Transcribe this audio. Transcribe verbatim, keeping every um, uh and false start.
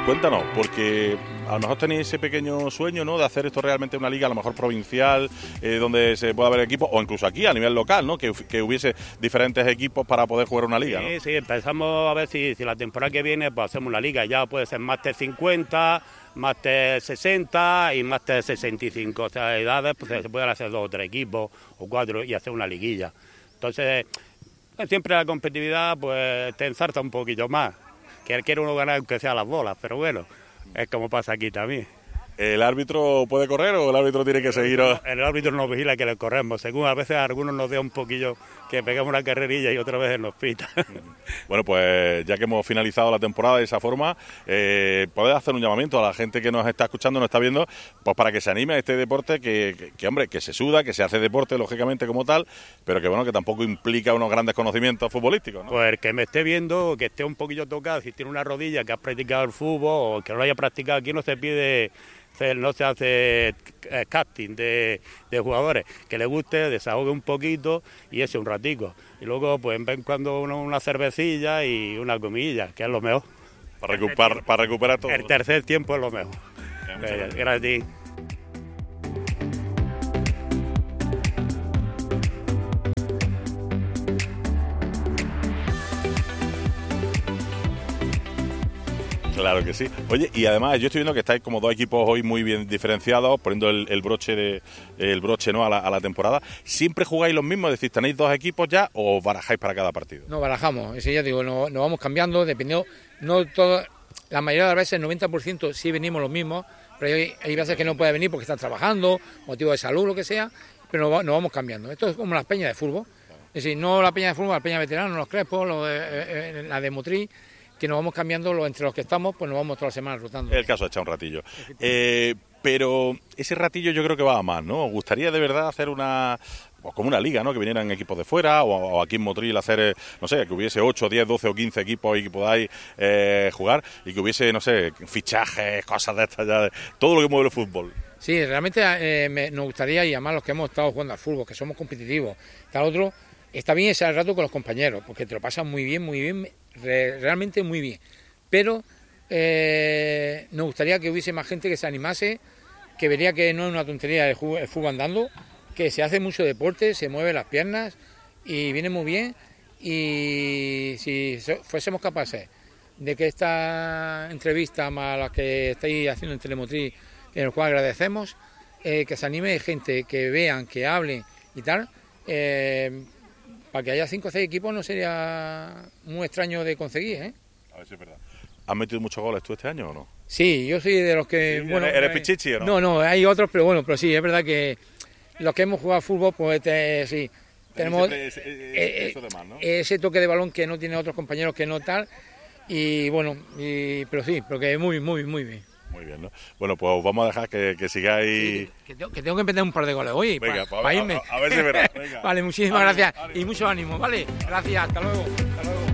Cuéntanos, porque a lo mejor tenéis ese pequeño sueño, ¿no?, de hacer esto realmente una liga a lo mejor provincial, eh, donde se pueda ver equipos, o incluso aquí a nivel local, ¿no?, que, que hubiese diferentes equipos para poder jugar una liga, ¿no? Sí, sí, empezamos a ver si, si la temporada que viene pues hacemos una liga, ya puede ser máster cincuenta, máster sesenta y máster sesenta y cinco, o sea, edades, pues se pueden hacer dos o tres equipos o cuatro y hacer una liguilla. Entonces, siempre la competitividad pues te ensarta un poquillo más, que quiere uno ganar aunque sea las bolas, pero bueno, es como pasa aquí también. ¿El árbitro puede correr o el árbitro tiene que seguir? El árbitro nos vigila que le corremos, según a veces a algunos nos da un poquillo que pegamos una carrerilla y otra vez nos pita. Bueno, pues ya que hemos finalizado la temporada de esa forma, eh, puedes hacer un llamamiento a la gente que nos está escuchando, nos está viendo, pues para que se anime a este deporte que, que, que, hombre, que se suda, que se hace deporte lógicamente como tal, pero que bueno, que tampoco implica unos grandes conocimientos futbolísticos, ¿no? Pues el que me esté viendo, que esté un poquillo tocado, si tiene una rodilla, que ha practicado el fútbol o que no lo haya practicado, aquí no se pide... no se hace casting de, de jugadores, que le guste, desahogue un poquito y ese un ratico. Y luego pues en vez en cuando una, una cervecilla y una comidilla, que es lo mejor. Para recuperar, para recuperar todo. El tercer tiempo es lo mejor. Eh, gracias. Claro que sí. Oye, y además yo estoy viendo que estáis como dos equipos hoy muy bien diferenciados, poniendo el, el broche de el broche no a la, a la temporada. ¿Siempre jugáis los mismos? Es decir, ¿tenéis dos equipos ya o barajáis para cada partido? No, barajamos. Eso ya digo, nos no vamos cambiando, dependiendo, no todo, la mayoría de las veces, el noventa por ciento sí venimos los mismos, pero hay, hay veces que no puede venir porque están trabajando, motivo de salud, lo que sea, pero nos, nos vamos cambiando. Esto es como las peñas de fútbol. Es decir, no la peña de fútbol, la peña de veteranos, los crespos, los de, eh, la de motriz, que nos vamos cambiando lo, entre los que estamos, pues nos vamos todas las semanas rotando. El caso de echar un ratillo. Eh, pero ese ratillo yo creo que va a más, ¿no? ¿Os gustaría de verdad hacer una, pues como una liga, ¿no?, que vinieran equipos de fuera o, o aquí en Motril hacer, no sé, que hubiese ocho, diez, doce o quince equipos y que podáis eh, jugar y que hubiese, no sé, fichajes, cosas de estas ya, de, todo lo que mueve el fútbol? Sí, realmente eh, me, nos gustaría, y además los que hemos estado jugando al fútbol, que somos competitivos, tal otro, está bien ese rato con los compañeros, porque te lo pasas muy bien, muy bien, re, realmente muy bien. Pero eh, nos gustaría que hubiese más gente que se animase, que vería que no es una tontería el fútbol, el fútbol andando, que se hace mucho deporte, se mueve las piernas y viene muy bien. Y si fuésemos capaces de que esta entrevista más la que estáis haciendo en Telemotriz, en el cual agradecemos, eh, que se anime gente, que vean, que hablen y tal, eh, para que haya cinco o seis equipos no sería muy extraño de conseguir, ¿eh? A ver si es verdad. ¿Has metido muchos goles tú este año o no? Sí, yo soy de los que... ¿Sí? bueno, ¿Eres eh, pichichi o no? No, no, hay otros, pero bueno, pero sí, es verdad que los que hemos jugado fútbol, pues te, sí, tenemos ese, ese, eh, eso de más, ¿no? ese toque de balón que no tienen otros compañeros que no tal, y bueno, y, pero sí, pero que muy, muy, muy bien. Muy bien, ¿no? Bueno, pues vamos a dejar que, que sigáis... Sí, que, tengo, que tengo que empezar un par de goles hoy. Venga, para, para pa irme. A, a ver si es verdad. Venga. Vale, muchísimas ánimo, gracias ánimo. Y mucho ánimo, ¿vale? Gracias, hasta luego. Hasta luego.